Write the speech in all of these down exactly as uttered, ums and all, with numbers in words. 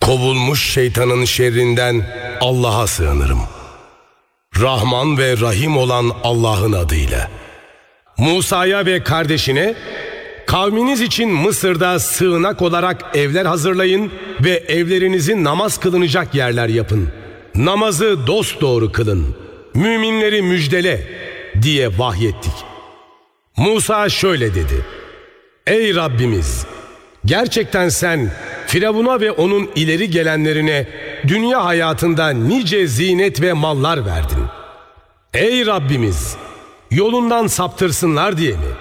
Kovulmuş şeytanın şerrinden Allah'a sığınırım. Rahman ve Rahim olan Allah'ın adıyla. Musa'ya ve kardeşine, kavminiz için Mısır'da sığınak olarak evler hazırlayın ve evlerinizi namaz kılınacak yerler yapın. Namazı dosdoğru kılın. Müminleri müjdele diye vahyettik. Musa şöyle dedi: Ey Rabbimiz! Gerçekten sen Firavun'a ve onun ileri gelenlerine dünya hayatında nice zinet ve mallar verdin. Ey Rabbimiz! Yolundan saptırsınlar diye mi?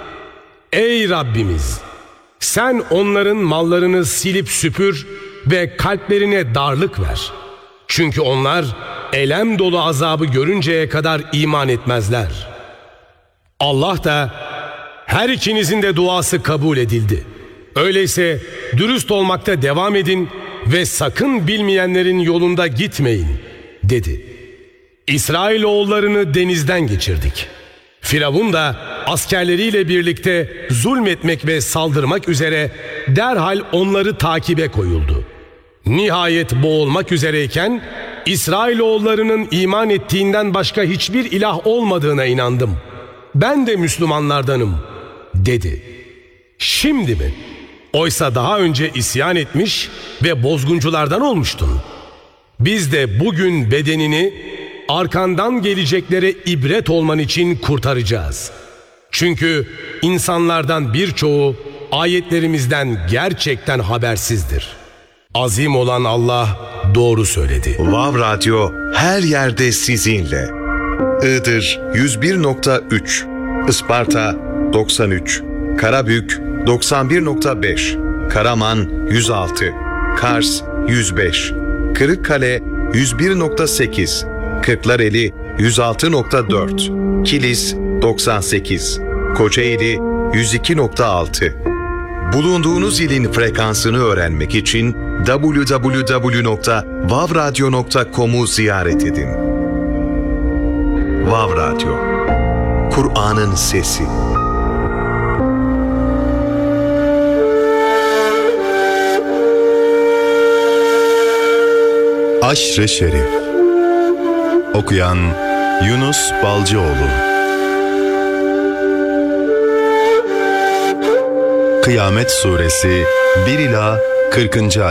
Ey Rabbimiz! Sen onların mallarını silip süpür ve kalplerine darlık ver. Çünkü onlar elem dolu azabı görünceye kadar iman etmezler. Allah da her ikinizin de duası kabul edildi. Öyleyse dürüst olmakta devam edin ve sakın bilmeyenlerin yolunda gitmeyin dedi. İsrailoğullarını denizden geçirdik. Firavun da askerleriyle birlikte zulmetmek ve saldırmak üzere derhal onları takibe koyuldu. Nihayet boğulmak üzereyken İsrailoğullarının iman ettiğinden başka hiçbir ilah olmadığına inandım. Ben de Müslümanlardanım dedi. Şimdi mi? Oysa daha önce isyan etmiş ve bozgunculardan olmuştun. Biz de bugün bedenini arkandan geleceklere ibret olman için kurtaracağız. Çünkü insanlardan birçoğu ayetlerimizden gerçekten habersizdir. Azim olan Allah doğru söyledi. Vav Radyo her yerde sizinle. Iğdır yüz bir nokta üç, Isparta doksan üç, Karabük doksan bir nokta beş, Karaman yüz altı, Kars yüz beş, Kırıkkale yüz bir nokta sekiz, Kırklareli yüz altı nokta dört, Kilis doksan sekiz, Kocaeli yüz iki nokta altı. Bulunduğunuz ilin frekansını öğrenmek için double-u double-u double-u nokta vav radyo nokta com'u ziyaret edin. Vav Radyo, Kur'an'ın sesi. Aşr-ı Şerif. Okuyan Yunus Balcıoğlu. Kıyamet Suresi bir ila kırkıncı.